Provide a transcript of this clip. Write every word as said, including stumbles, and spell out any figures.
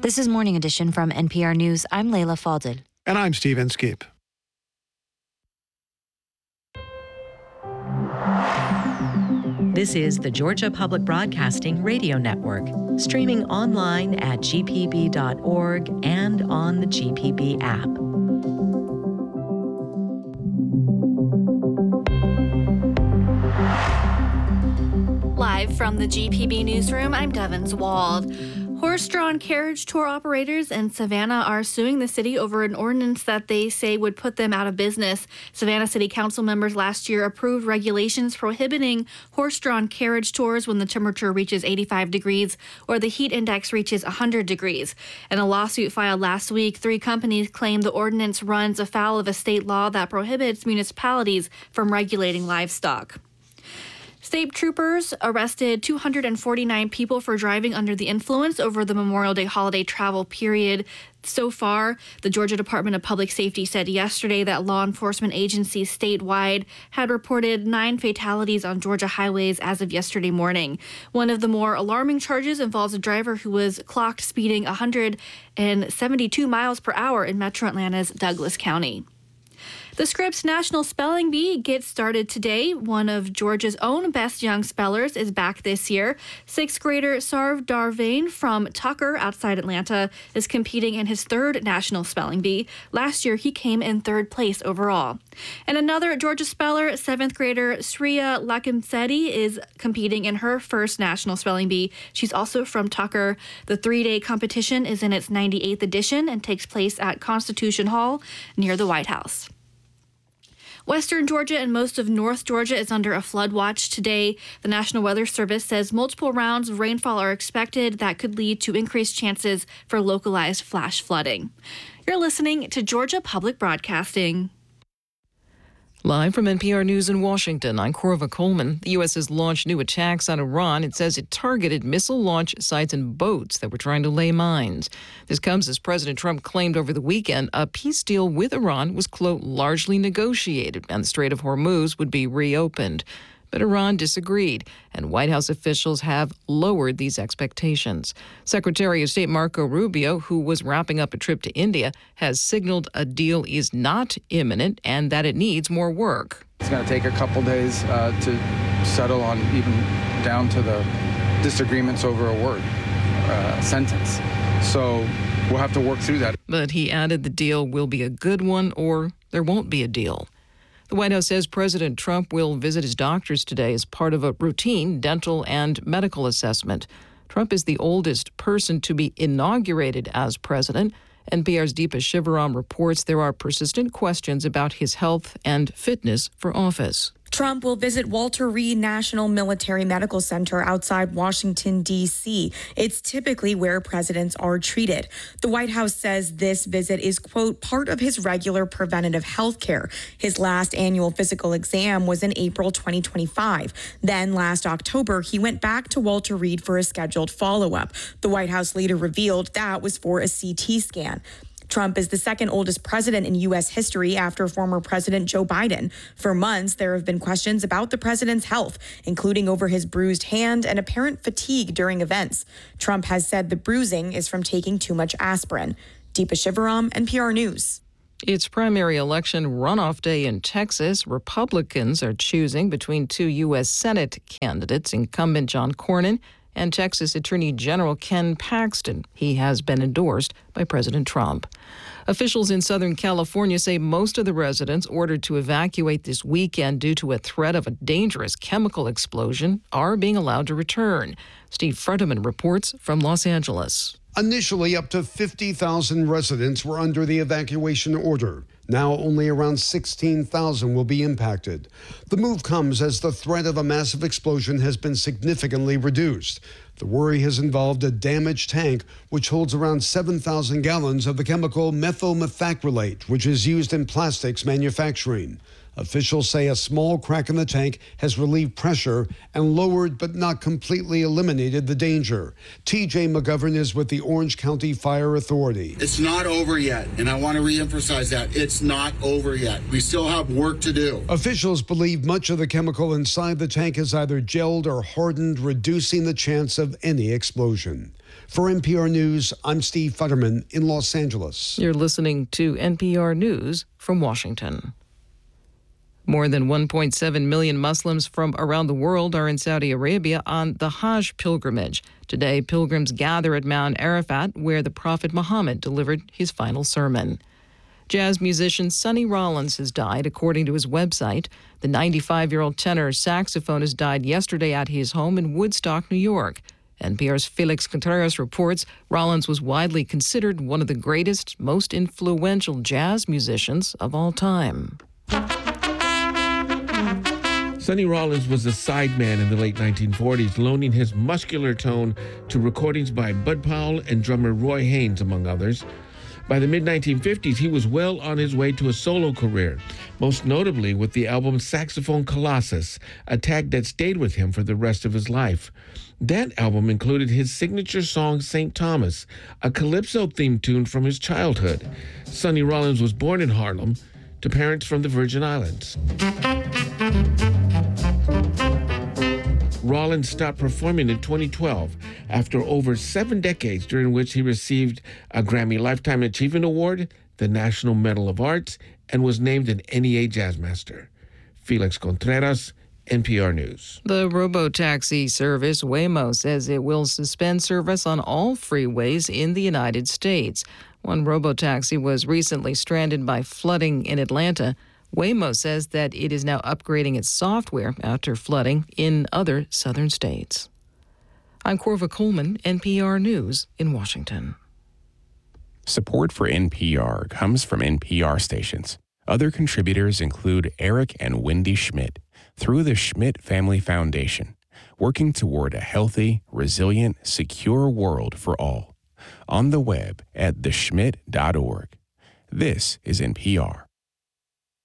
This is Morning Edition from N P R News. I'm Layla Faldil. And I'm Steve Inskeep. This is the Georgia Public Broadcasting Radio Network, streaming online at g p b dot org and on the G P B app. Live from the G P B newsroom, I'm Devin Wald. Horse-drawn carriage tour operators in Savannah are suing the city over an ordinance that they say would put them out of business. Savannah City Council members last year approved regulations prohibiting horse-drawn carriage tours when the temperature reaches eighty-five degrees or the heat index reaches one hundred degrees. In a lawsuit filed last week, three companies claim the ordinance runs afoul of a state law that prohibits municipalities from regulating livestock. State troopers arrested two hundred forty-nine people for driving under the influence over the Memorial Day holiday travel period. So far, the Georgia Department of Public Safety said yesterday that law enforcement agencies statewide had reported nine fatalities on Georgia highways as of yesterday morning. One of the more alarming charges involves a driver who was clocked speeding one hundred seventy-two miles per hour in Metro Atlanta's Douglas County. The Scripps National Spelling Bee gets started today. One of Georgia's own best young spellers is back this year. Sixth grader Sarv Darvain from Tucker outside Atlanta is competing in his third National Spelling Bee. Last year, he came in third place overall. And another Georgia speller, seventh grader Sriya Lakimsetti, is competing in her first National Spelling Bee. She's also from Tucker. The three-day competition is in its ninety-eighth edition and takes place at Constitution Hall near the White House. Western Georgia and most of North Georgia is under a flood watch today. The National Weather Service says multiple rounds of rainfall are expected that could lead to increased chances for localized flash flooding. You're listening to Georgia Public Broadcasting. Live from N P R News in Washington, I'm Corva Coleman. The U S has launched new attacks on Iran. It says it targeted missile launch sites and boats that were trying to lay mines. This comes as President Trump claimed over the weekend a peace deal with Iran was, quote, largely negotiated and the Strait of Hormuz would be reopened. But Iran disagreed, and White House officials have lowered these expectations. Secretary of State Marco Rubio, who was wrapping up a trip to India, has signaled a deal is not imminent and that it needs more work. It's going to take a couple days uh, to settle on even down to the disagreements over a word, uh, sentence. So we'll have to work through that. But he added the deal will be a good one or there won't be a deal. The White House says President Trump will visit his doctors today as part of a routine dental and medical assessment. Trump is the oldest person to be inaugurated as president. N P R's Deepa Shivaram reports there are persistent questions about his health and fitness for office. Trump will visit Walter Reed National Military Medical Center outside Washington, D C. It's typically where presidents are treated. The White House says this visit is, quote, part of his regular preventative health care. His last annual physical exam was in April twenty twenty-five. Then last October, he went back to Walter Reed for a scheduled follow-up. The White House later revealed that was for a C T scan. Trump is the second oldest president in U S history after former President Joe Biden. For months, there have been questions about the president's health, including over his bruised hand and apparent fatigue during events. Trump has said the bruising is from taking too much aspirin. Deepa Shivaram, N P R News. It's primary election runoff day in Texas. Republicans are choosing between two U S Senate candidates, incumbent John Cornyn and Texas Attorney General Ken Paxton. He has been endorsed by President Trump. Officials in Southern California say most of the residents ordered to evacuate this weekend due to a threat of a dangerous chemical explosion are being allowed to return. Steve Frederman reports from Los Angeles. Initially, up to fifty thousand residents were under the evacuation order. Now only around sixteen thousand will be impacted. The move comes as the threat of a massive explosion has been significantly reduced. The worry has involved a damaged tank, which holds around seven thousand gallons of the chemical methyl methacrylate, which is used in plastics manufacturing. Officials say a small crack in the tank has relieved pressure and lowered but not completely eliminated the danger. T J McGovern is with the Orange County Fire Authority. It's not over yet, and I want to reemphasize that. It's not over yet. We still have work to do. Officials believe much of the chemical inside the tank is either gelled or hardened, reducing the chance of any explosion. For N P R News, I'm Steve Futterman in Los Angeles. You're listening to N P R News from Washington. More than one point seven million Muslims from around the world are in Saudi Arabia on the Hajj pilgrimage. Today, pilgrims gather at Mount Arafat, where the Prophet Muhammad delivered his final sermon. Jazz musician Sonny Rollins has died, according to his website. The ninety-five-year-old tenor saxophonist died yesterday at his home in Woodstock, New York. N P R's Felix Contreras reports Rollins was widely considered one of the greatest, most influential jazz musicians of all time. Sonny Rollins was a sideman in the late nineteen forties, loaning his muscular tone to recordings by Bud Powell and drummer Roy Haynes, among others. By the mid nineteen fifties, he was well on his way to a solo career, most notably with the album Saxophone Colossus, a tag that stayed with him for the rest of his life. That album included his signature song, Saint Thomas, a calypso-themed tune from his childhood. Sonny Rollins was born in Harlem to parents from the Virgin Islands. Rollins stopped performing in twenty twelve after over seven decades during which he received a Grammy Lifetime Achievement Award, the National Medal of Arts, and was named an N E A Jazzmaster. Felix Contreras, N P R News. The robotaxi service Waymo says it will suspend service on all freeways in the United States. One robotaxi was recently stranded by flooding in Atlanta. Waymo says that it is now upgrading its software after flooding in other southern states. I'm Corva Coleman, N P R News in Washington. Support for N P R comes from N P R stations. Other contributors include Eric and Wendy Schmidt through the Schmidt Family Foundation, working toward a healthy, resilient, secure world for all. On the web at the schmidt dot org. This is N P R.